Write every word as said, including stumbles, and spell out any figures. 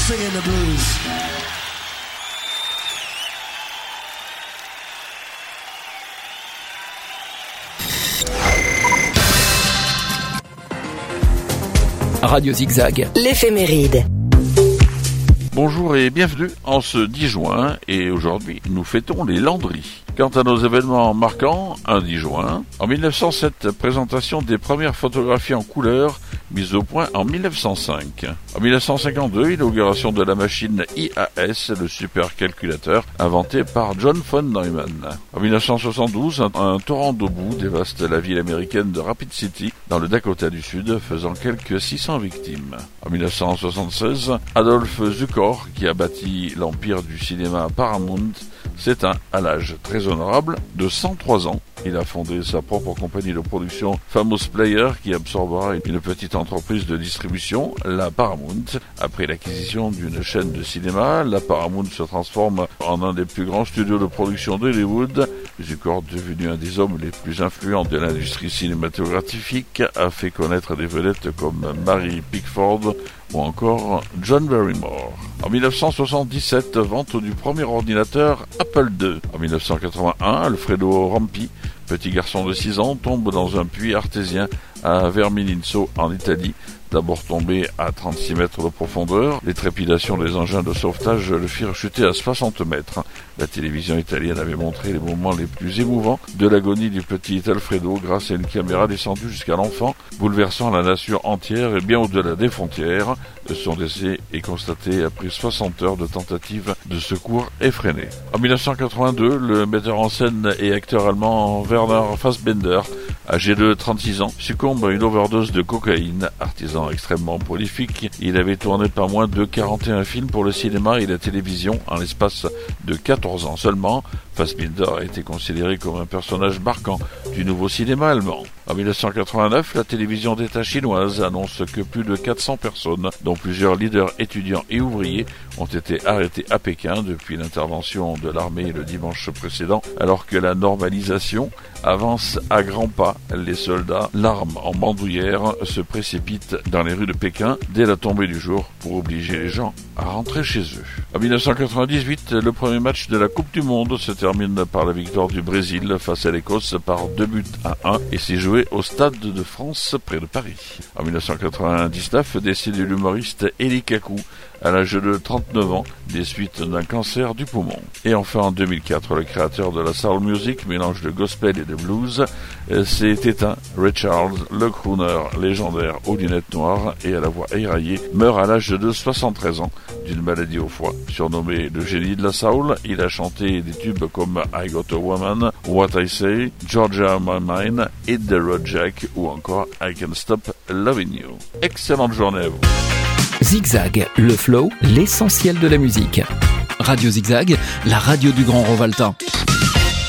singing the blues. Radio Zigzag, l'éphéméride. Bonjour et bienvenue en ce dix juin, et aujourd'hui nous fêtons les Landry. Quant à nos événements marquants, un dix juin, en mille neuf cent sept, présentation des premières photographies en couleur mises au point en mille neuf cent cinq. En mille neuf cent cinquante-deux, inauguration de la machine I A S, le supercalculateur inventé par John von Neumann. En mille neuf cent soixante-douze, un, un torrent d'eau boue dévaste la ville américaine de Rapid City, dans le Dakota du Sud, faisant quelques six cents victimes. En mille neuf cent soixante-seize, Adolphe Zukor, qui a bâti l'empire du cinéma Paramount, s'éteint à l'âge très honorable de cent trois ans. Il a fondé sa propre compagnie de production Famous Player, qui absorbera une petite entreprise de distribution, la Paramount. Après l'acquisition d'une chaîne de cinéma, la Paramount se transforme en un des plus grands studios de production d'Hollywood. Zukor, devenu un des hommes les plus influents de l'industrie cinématographique, a fait connaître des vedettes comme Mary Pickford ou encore John Barrymore. En mille neuf cent soixante-dix-sept, vente du premier ordinateur Apple deux. En mille neuf cent quatre-vingt-un, Alfredo Rampi, petit garçon de six ans, tombe dans un puits artésien à Verminizzo en Italie. D'abord tombé à trente-six mètres de profondeur, les trépidations des engins de sauvetage le firent chuter à soixante mètres. La télévision italienne avait montré les moments les plus émouvants de l'agonie du petit Alfredo grâce à une caméra descendue jusqu'à l'enfant, bouleversant la nation entière et bien au-delà des frontières. Son décès est constaté après soixante heures de tentatives de secours effrénées. En mille neuf cent quatre-vingt-deux, le metteur en scène et acteur allemand Werner Fassbinder, âgé de trente-six ans, succombe à une overdose de cocaïne. Artisan extrêmement prolifique, il avait tourné pas moins de quarante et un films pour le cinéma et la télévision en l'espace de quatorze ans seulement. Fassbinder a été considéré comme un personnage marquant du nouveau cinéma allemand. En mille neuf cent quatre-vingt-neuf, la télévision d'État chinoise annonce que plus de quatre cents personnes, dont plusieurs leaders étudiants et ouvriers, ont été arrêtés à Pékin depuis l'intervention de l'armée le dimanche précédent, alors que la normalisation avance à grands pas. Les soldats, l'arme en bandoulière, se précipitent dans les rues de Pékin dès la tombée du jour pour obliger les gens à rentrer chez eux. En mille neuf cent quatre-vingt-dix-huit, le premier match de la Coupe du Monde se termine par la victoire du Brésil face à l'Écosse par deux buts à un et s'est joué au Stade de France près de Paris. En mille neuf cent quatre-vingt-dix-neuf, décédé l'humoriste Eli Kaku à l'âge de trente-neuf ans des suites d'un cancer du poumon. Et enfin en deux mille quatre, le créateur de la soul music, mélange de gospel et de blues, s'est éteint. Ray Charles, le crooner légendaire aux lunettes noires et à la voix éraillée, meurt à l'âge de soixante-treize ans d'une maladie au foie. Surnommé le génie de la soul, il a chanté des tubes comme I Got a Woman, What I Say, Georgia My Mind, Hit the Road Jack ou encore I Can't Stop Loving You. Excellente journée à vous. Zigzag, le flow, l'essentiel de la musique. Radio Zigzag, la radio du Grand Rovaltin.